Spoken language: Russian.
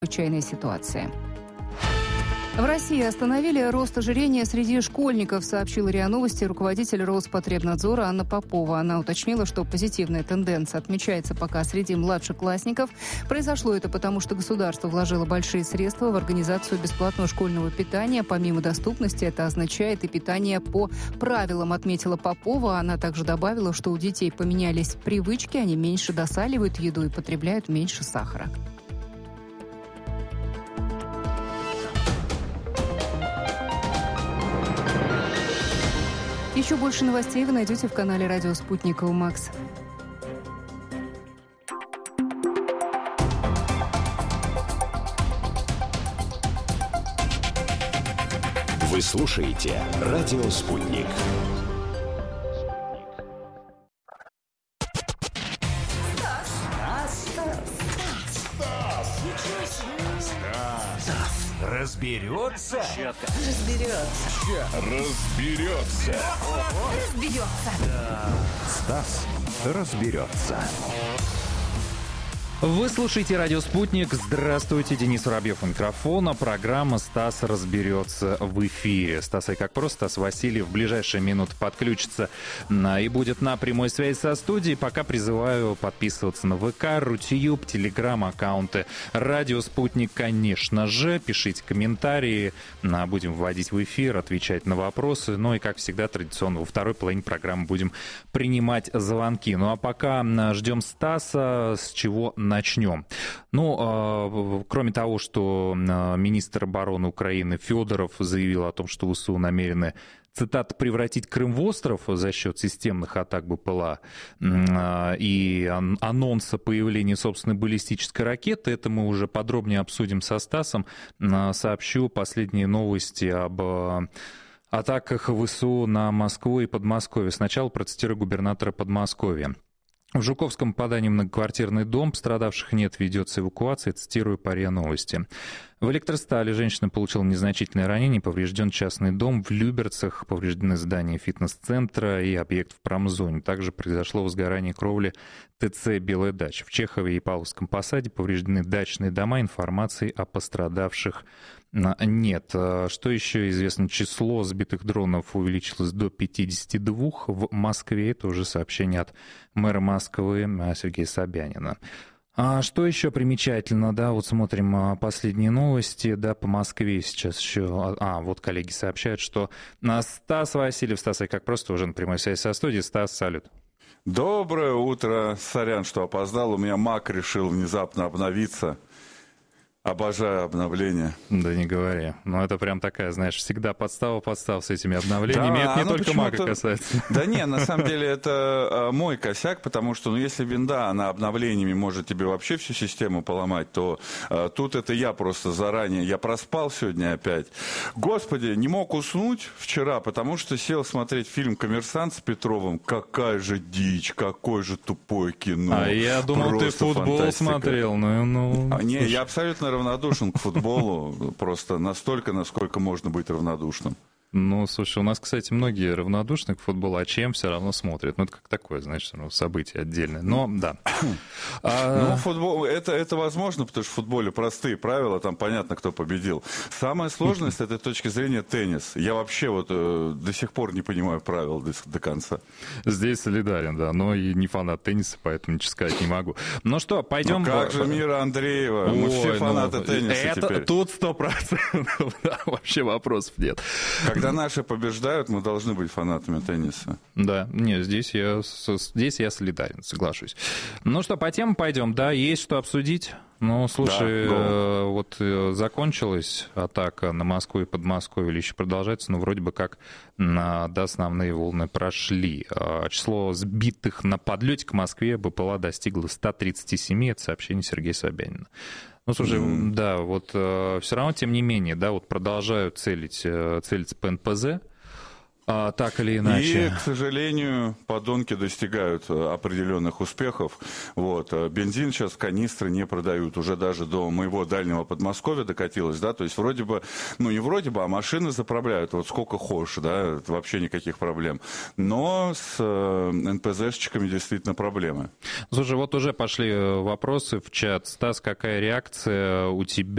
чрезвычайной ситуации. В России остановили рост ожирения среди школьников, сообщила РИА Новости руководитель Роспотребнадзора Анна Попова. Она уточнила, что позитивная тенденция отмечается пока среди младшеклассников. Произошло это потому, что государство вложило большие средства в организацию бесплатного школьного питания. Помимо доступности, это означает и питание по правилам, отметила Попова. Она также добавила, что у детей поменялись привычки, они меньше досаливают еду и потребляют меньше сахара. Еще больше новостей вы найдете в канале «Радио Спутник» УМАКС. Вы слушаете «Радио Спутник». Разберется? Стас разберется. Вы слушаете «Радио Спутник». Здравствуйте, Денис Воробьев у микрофона. Программа «Стас разберется» в эфире. Стас, и как просто, Стас Васильев в ближайшие минуты подключится и будет на прямой связи со студией. Пока призываю подписываться на ВК, Рутюб, Телеграм, аккаунты «Радио Спутник», конечно же. Пишите комментарии, будем вводить в эфир, отвечать на вопросы. Ну и, как всегда, традиционно во второй половине программы будем принимать звонки. Ну а пока ждем Стаса, с чего начнем. Ну, кроме того, что министр обороны Украины Федоров заявил о том, что ВСУ намерены, цитата, превратить Крым в остров за счет системных атак БПЛА и анонса появления собственной баллистической ракеты, это мы уже подробнее обсудим со Стасом. Сообщу последние новости об атаках ВСУ на Москву и Подмосковье. Сначала процитирую губернатора Подмосковья. В Жуковском попадании в многоквартирный дом, пострадавших нет, ведется эвакуация, цитирую по РИА Новости. В Электростале женщина получила незначительное ранение, поврежден частный дом. В Люберцах повреждены здания фитнес-центра и объект в промзоне. Также произошло возгорание кровли ТЦ «Белая дача». В Чехове и Павловском посаде повреждены дачные дома. Информации о пострадавших нет. Что еще известно? Число сбитых дронов увеличилось до 52 в Москве. Это уже сообщение от мэра Москвы Сергея Собянина. А что еще примечательно, да, вот смотрим последние новости, да, по Москве сейчас еще, вот коллеги сообщают, что Стас Васильев, Стас, как просто уже на прямой связи со студией. Стас, салют. Доброе утро, сорян, что опоздал, у меня Mac решил внезапно обновиться. Обожаю обновления. Да не говори. Ну, это прям такая, знаешь, всегда подстава с этими обновлениями. Да, это не только Мака касается. Да не, на самом деле это мой косяк, потому что, если винда, она обновлениями может тебе вообще всю систему поломать, то тут это я просто заранее, я проспал сегодня опять. Господи, не мог уснуть вчера, потому что сел смотреть фильм «Коммерсант» с Петровым. Какая же дичь, какое же тупое кино. А я думал, ты футбол смотрел. Не, я абсолютно равнодушен к футболу, просто настолько, насколько можно быть равнодушным. Ну, слушай, у нас, кстати, многие равнодушны к футболу, а чем все равно смотрят. Ну, это как такое, значит, событие отдельное. Но, да. Ну, футбол, это возможно, потому что в футболе простые правила, там понятно, кто победил. Самая сложность с этой точки зрения теннис. Я вообще до сих пор не понимаю правил до конца. Здесь солидарен, да, но и не фанат тенниса, поэтому ничего сказать не могу. Ну что, пойдем... Как же Мира Андреева? Мы все фанаты тенниса теперь. Тут 100%, да, вообще вопросов нет. Когда наши побеждают, мы должны быть фанатами тенниса. Да, нет, здесь я солидарен, соглашусь. Ну что, по темам пойдем, да, есть что обсудить? Ну, слушай, да, вот закончилась атака на Москву и Подмосковье, или еще продолжается, но вроде бы как основные волны прошли. Число сбитых на подлете к Москве БПЛА достигло 137, это сообщение Сергея Собянина. Ну, слушай, да, вот все равно, тем не менее, да, вот продолжают целить по НПЗ. Так или иначе. И, к сожалению, подонки достигают определенных успехов. Вот. Бензин сейчас канистры не продают. Уже даже до моего дальнего Подмосковья докатилось, да, то есть вроде бы, ну не вроде бы, а машины заправляют вот сколько хочешь, да, вообще никаких проблем. Но с НПЗшечками действительно проблемы. Слушай, вот уже пошли вопросы в чат. Стас, какая реакция у тебя